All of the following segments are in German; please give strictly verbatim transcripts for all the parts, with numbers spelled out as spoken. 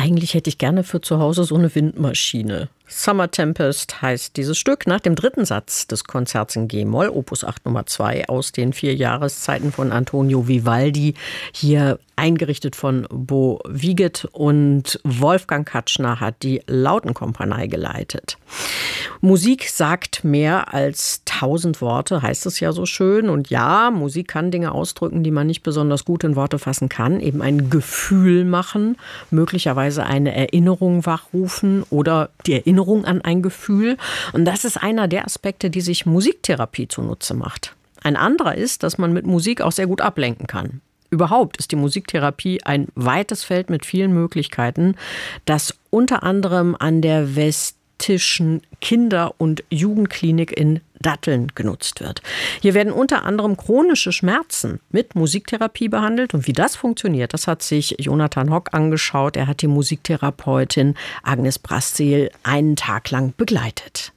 Eigentlich hätte ich gerne für zu Hause so eine Windmaschine. Summer Tempest heißt dieses Stück nach dem dritten Satz des Konzerts in G-Moll, Opus acht Nummer zwei aus den vier Jahreszeiten von Antonio Vivaldi, hier eingerichtet von Bo Wiegert, und Wolfgang Katschner hat die Lautenkompanie geleitet. Musik sagt mehr als tausend Worte, heißt es ja so schön. Und ja, Musik kann Dinge ausdrücken, die man nicht besonders gut in Worte fassen kann. Eben ein Gefühl machen, möglicherweise eine Erinnerung wachrufen oder die Erinnerung an ein Gefühl. Und das ist einer der Aspekte, die sich Musiktherapie zunutze macht. Ein anderer ist, dass man mit Musik auch sehr gut ablenken kann. Überhaupt ist die Musiktherapie ein weites Feld mit vielen Möglichkeiten, das unter anderem an der Westischen Kinder- und Jugendklinik in Datteln genutzt wird. Hier werden unter anderem chronische Schmerzen mit Musiktherapie behandelt. Und wie das funktioniert, das hat sich Jonathan Hock angeschaut. Er hat die Musiktherapeutin Agnes Brasil einen Tag lang begleitet.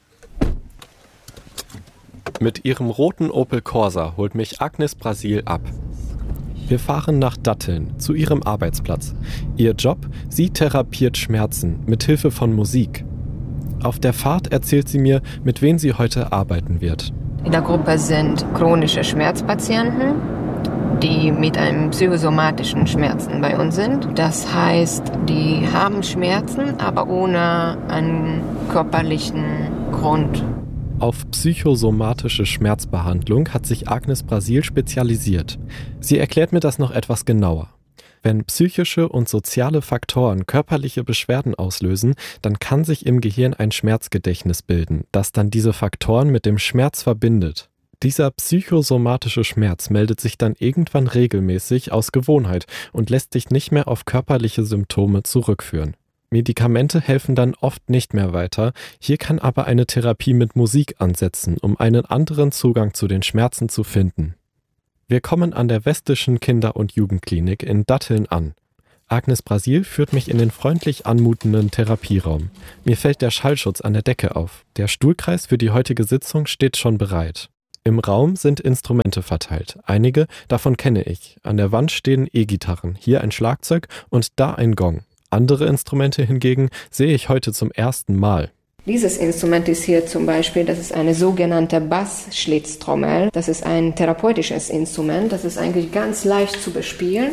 Mit ihrem roten Opel Corsa holt mich Agnes Brasil ab. Wir fahren nach Datteln, zu ihrem Arbeitsplatz. Ihr Job? Sie therapiert Schmerzen mit Hilfe von Musik. Auf der Fahrt erzählt sie mir, mit wem sie heute arbeiten wird. In der Gruppe sind chronische Schmerzpatienten, die mit einem psychosomatischen Schmerzen bei uns sind. Das heißt, die haben Schmerzen, aber ohne einen körperlichen Grund. Auf psychosomatische Schmerzbehandlung hat sich Agnes Brasil spezialisiert. Sie erklärt mir das noch etwas genauer. Wenn psychische und soziale Faktoren körperliche Beschwerden auslösen, dann kann sich im Gehirn ein Schmerzgedächtnis bilden, das dann diese Faktoren mit dem Schmerz verbindet. Dieser psychosomatische Schmerz meldet sich dann irgendwann regelmäßig aus Gewohnheit und lässt sich nicht mehr auf körperliche Symptome zurückführen. Medikamente helfen dann oft nicht mehr weiter, hier kann aber eine Therapie mit Musik ansetzen, um einen anderen Zugang zu den Schmerzen zu finden. Wir kommen an der Westischen Kinder- und Jugendklinik in Datteln an. Agnes Brasil führt mich in den freundlich anmutenden Therapieraum. Mir fällt der Schallschutz an der Decke auf. Der Stuhlkreis für die heutige Sitzung steht schon bereit. Im Raum sind Instrumente verteilt. Einige davon kenne ich. An der Wand stehen E-Gitarren, hier ein Schlagzeug und da ein Gong. Andere Instrumente hingegen sehe ich heute zum ersten Mal. Dieses Instrument ist hier zum Beispiel, das ist eine sogenannte Bassschlitztrommel. Das ist ein therapeutisches Instrument, das ist eigentlich ganz leicht zu bespielen.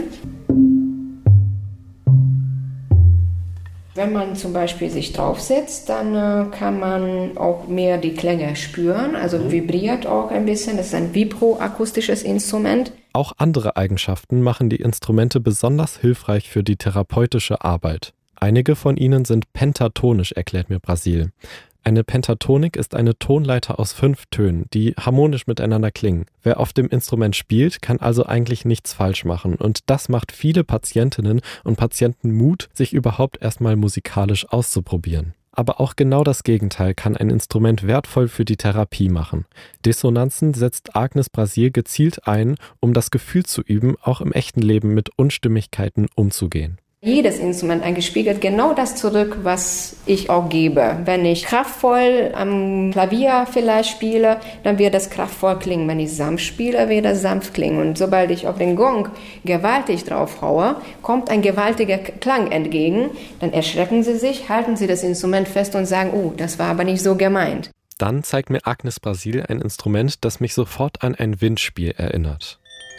Wenn man zum Beispiel sich draufsetzt, dann äh, kann man auch mehr die Klänge spüren, also vibriert auch ein bisschen. Das ist ein vibroakustisches Instrument. Auch andere Eigenschaften machen die Instrumente besonders hilfreich für die therapeutische Arbeit. Einige von ihnen sind pentatonisch, erklärt mir Brasil. Eine Pentatonik ist eine Tonleiter aus fünf Tönen, die harmonisch miteinander klingen. Wer auf dem Instrument spielt, kann also eigentlich nichts falsch machen. Und das macht viele Patientinnen und Patienten Mut, sich überhaupt erstmal musikalisch auszuprobieren. Aber auch genau das Gegenteil kann ein Instrument wertvoll für die Therapie machen. Dissonanzen setzt Agnes Brasil gezielt ein, um das Gefühl zu üben, auch im echten Leben mit Unstimmigkeiten umzugehen. Jedes Instrument eigentlich spiegelt genau das zurück, was ich auch gebe. Wenn ich kraftvoll am Klavier vielleicht spiele, dann wird das kraftvoll klingen. Wenn ich sanft spiele, wird das sanft klingen. Und sobald ich auf den Gong gewaltig drauf haue, kommt ein gewaltiger Klang entgegen. Dann erschrecken Sie sich, halten Sie das Instrument fest und sagen, oh, das war aber nicht so gemeint. Dann zeigt mir Agnes Brasil ein Instrument, das mich sofort an ein Windspiel erinnert.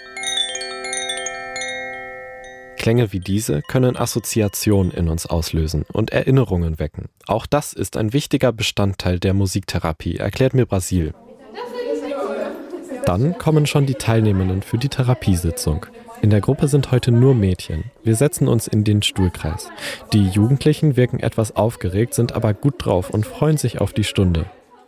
Klänge wie diese können Assoziationen in uns auslösen und Erinnerungen wecken. Auch das ist ein wichtiger Bestandteil der Musiktherapie, erklärt mir Brasil. Dann kommen schon die Teilnehmenden für die Therapiesitzung. In der Gruppe sind heute nur Mädchen. Wir setzen uns in den Stuhlkreis. Die Jugendlichen wirken etwas aufgeregt, sind aber gut drauf und freuen sich auf die Stunde.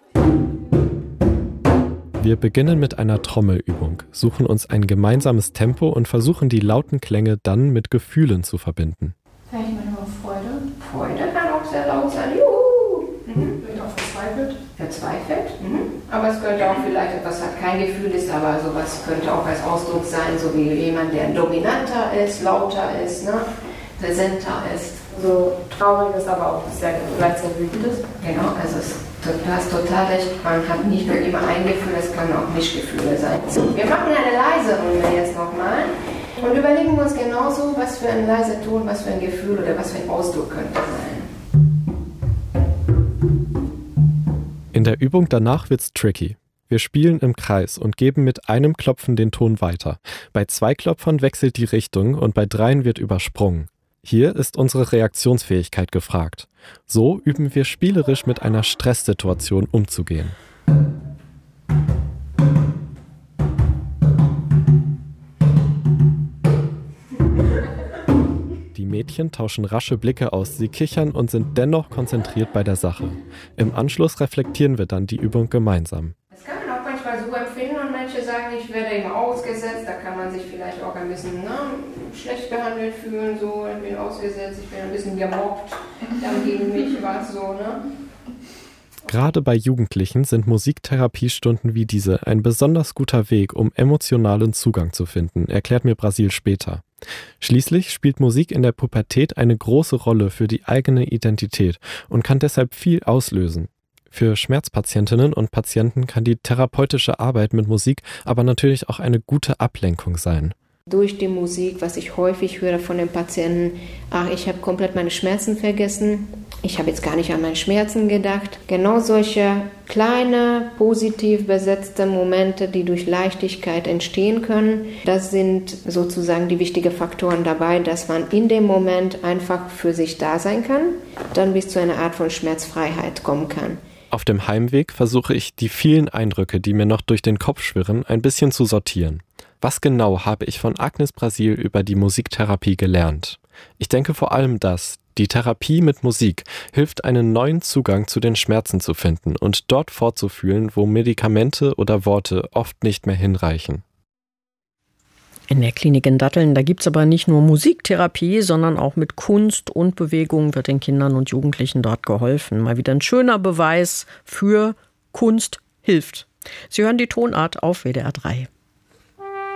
Wir beginnen mit einer Trommelübung, suchen uns ein gemeinsames Tempo und versuchen die lauten Klänge dann mit Gefühlen zu verbinden. Kann ich mal nur Freude? Freude kann auch sehr laut sein. Juhu! Mhm. Vielleicht auch verzweifelt. Verzweifelt? Mhm. Aber es könnte auch vielleicht etwas, was kein Gefühl ist, aber sowas könnte auch als Ausdruck sein, so wie jemand, der dominanter ist, lauter ist, ne? Präsenter ist. So traurig ist, aber auch sehr gleichzeitig wütend ist. Genau, also es Du hast total recht, man hat nicht nur immer ein Gefühl, es können auch Mischgefühle sein. So, wir machen eine leise Runde jetzt nochmal. Und überlegen wir uns genauso, was für ein leiser Ton, was für ein Gefühl oder was für ein Ausdruck könnte sein. In der Übung danach wird's tricky. Wir spielen im Kreis und geben mit einem Klopfen den Ton weiter. Bei zwei Klopfern wechselt die Richtung und bei dreien wird übersprungen. Hier ist unsere Reaktionsfähigkeit gefragt. So üben wir spielerisch mit einer Stresssituation umzugehen. Die Mädchen tauschen rasche Blicke aus, sie kichern und sind dennoch konzentriert bei der Sache. Im Anschluss reflektieren wir dann die Übung gemeinsam. Das kann man auch manchmal so empfinden und manche sagen, ich werde eben ausgesetzt, da kann man sich vielleicht auch ein bisschen ne, schlecht behandelt fühlen, so, ich bin ausgesetzt, ich bin ein bisschen gemobbt, dann gegen mich was so, ne? Gerade bei Jugendlichen sind Musiktherapiestunden wie diese ein besonders guter Weg, um emotionalen Zugang zu finden, erklärt mir Brasil später. Schließlich spielt Musik in der Pubertät eine große Rolle für die eigene Identität und kann deshalb viel auslösen. Für Schmerzpatientinnen und Patienten kann die therapeutische Arbeit mit Musik aber natürlich auch eine gute Ablenkung sein. Durch die Musik, was ich häufig höre von den Patienten, ach, ich habe komplett meine Schmerzen vergessen, ich habe jetzt gar nicht an meine Schmerzen gedacht. Genau solche kleine, positiv besetzte Momente, die durch Leichtigkeit entstehen können, das sind sozusagen die wichtigen Faktoren dabei, dass man in dem Moment einfach für sich da sein kann, dann bis zu einer Art von Schmerzfreiheit kommen kann. Auf dem Heimweg versuche ich, die vielen Eindrücke, die mir noch durch den Kopf schwirren, ein bisschen zu sortieren. Was genau habe ich von Agnes Brasil über die Musiktherapie gelernt? Ich denke vor allem das, die Therapie mit Musik hilft, einen neuen Zugang zu den Schmerzen zu finden und dort fortzufühlen, wo Medikamente oder Worte oft nicht mehr hinreichen. In der Klinik in Datteln, da gibt es aber nicht nur Musiktherapie, sondern auch mit Kunst und Bewegung wird den Kindern und Jugendlichen dort geholfen. Mal wieder ein schöner Beweis für Kunst hilft. Sie hören die Tonart auf W D R drei.